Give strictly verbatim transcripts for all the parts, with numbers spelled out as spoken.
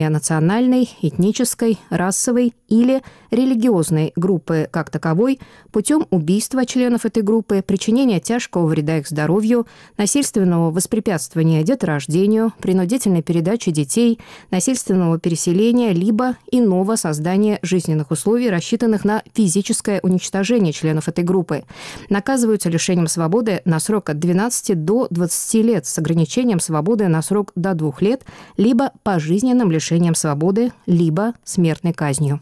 национальной, этнической, расовой или религиозной группы как таковой путем убийства членов этой группы, причинения тяжкого вреда их здоровью, насильственного воспрепятствования деторождению, принудительной передачи детей, насильственного переселения либо иного создания жизненных условий, рассчитанных на физическое уничтожение членов этой группы. Наказываются лишением свободы на срок от двенадцати до двадцати лет с ограничением свободы на срок до двух лет, либо пожизненным лишением свободы, либо смертной казнью.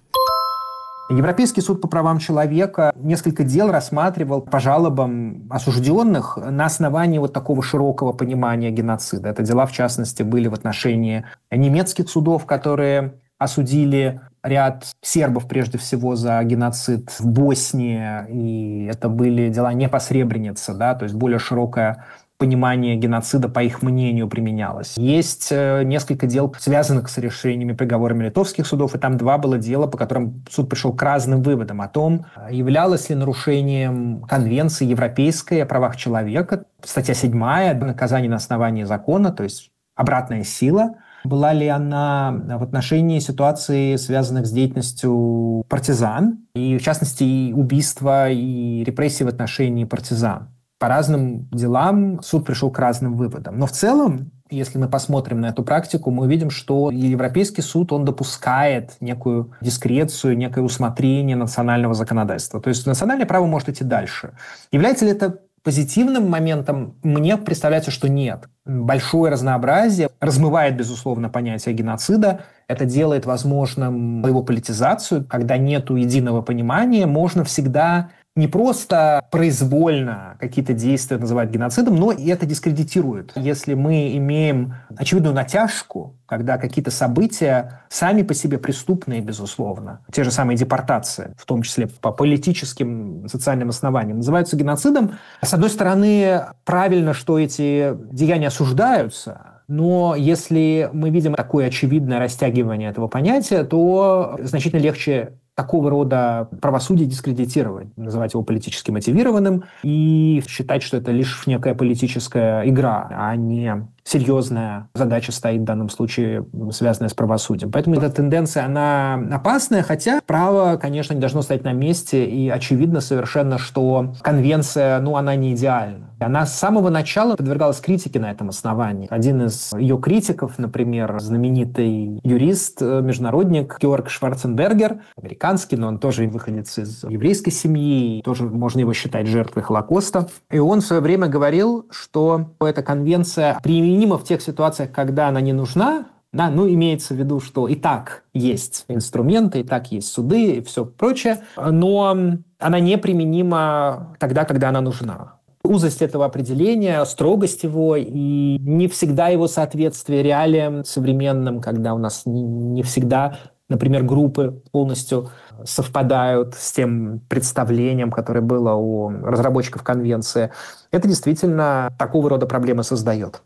Европейский суд по правам человека несколько дел рассматривал по жалобам осужденных на основании вот такого широкого понимания геноцида. Это дела, в частности, были в отношении немецких судов, которые осудили ряд сербов, прежде всего, за геноцид в Боснии. И это были дела не по Сребренице, да, то есть более широкое понимание геноцида, по их мнению, применялось. Есть несколько дел, связанных с решениями, приговорами литовских судов, и там два было дела, по которым суд пришел к разным выводам о том, являлось ли нарушением Конвенции Европейской о правах человека, статья седьмая, наказание на основании закона, то есть обратная сила, была ли она в отношении ситуации, связанных с деятельностью партизан, и, в частности, и убийства, и репрессий в отношении партизан. По разным делам суд пришел к разным выводам. Но в целом, если мы посмотрим на эту практику, мы увидим, что Европейский суд, он допускает некую дискрецию, некое усмотрение национального законодательства. То есть национальное право может идти дальше. Является ли это позитивным моментом? Мне представляется, что нет. Большое разнообразие размывает, безусловно, понятие геноцида. Это делает возможным его политизацию. Когда нет единого понимания, можно всегда не просто произвольно какие-то действия называть геноцидом, но и это дискредитирует. Если мы имеем очевидную натяжку, когда какие-то события сами по себе преступные, безусловно, те же самые депортации, в том числе по политическим, социальным основаниям, называются геноцидом, с одной стороны, правильно, что эти деяния осуждаются, но если мы видим такое очевидное растягивание этого понятия, то значительно легче такого рода правосудие дискредитировать, называть его политически мотивированным и считать, что это лишь некая политическая игра, а не серьезная задача стоит в данном случае, связанная с правосудием. Поэтому эта тенденция, она опасная, хотя право, конечно, не должно стоять на месте, и очевидно совершенно, что конвенция, ну, она не идеальна. Она с самого начала подвергалась критике на этом основании. Один из ее критиков, например, знаменитый юрист, международник Георг Шварценбергер, американский, но он тоже выходец из еврейской семьи, тоже можно его считать жертвой Холокоста. И он в свое время говорил, что эта конвенция применима в тех ситуациях, когда она не нужна. Да, ну, имеется в виду, что и так есть инструменты, и так есть суды и все прочее, но она неприменима тогда, когда она нужна. Узость этого определения, строгость его и не всегда его соответствие реалиям современным, когда у нас не всегда, например, группы полностью совпадают с тем представлением, которое было у разработчиков конвенции, это действительно такого рода проблемы создает.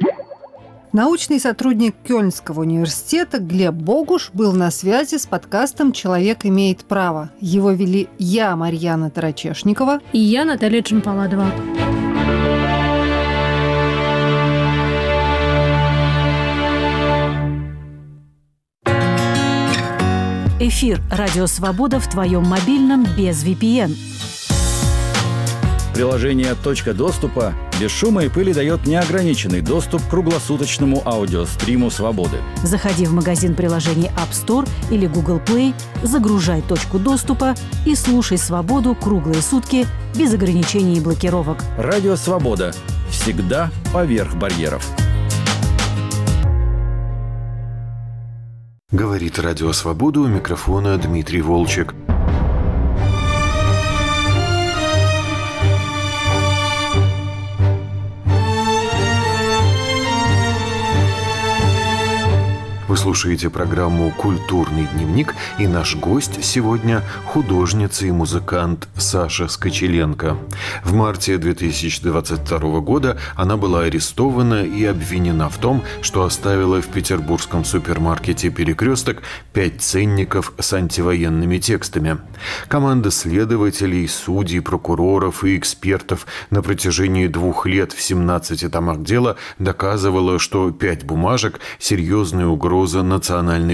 Научный сотрудник Кёльнского университета Глеб Богуш был на связи с подкастом «Человек имеет право». Его вели я, Марьяна Тарачешникова, и я, Наталья Джампаладова. Эфир «Радио Свобода» в твоем мобильном без ви пи эн. Приложение «Точка доступа» без шума и пыли дает неограниченный доступ к круглосуточному аудиостриму «Свободы». Заходи в магазин приложений App Store или Google Play, загружай «Точку доступа» и слушай «Свободу» круглые сутки без ограничений и блокировок. Радио «Свобода». Всегда поверх барьеров. Говорит «Радио Свобода», у микрофона Дмитрий Волчек. Вы слушаете программу «Культурный дневник», и наш гость сегодня – художница и музыкант Саша Скочеленко. В марте две тысячи двадцать второго года она была арестована и обвинена в том, что оставила в петербургском супермаркете «Перекресток» пять ценников с антивоенными текстами. Команда следователей, судей, прокуроров и экспертов на протяжении двух лет в семнадцати томах дела доказывала, что пять бумажек – серьезные угрозы угроза национальной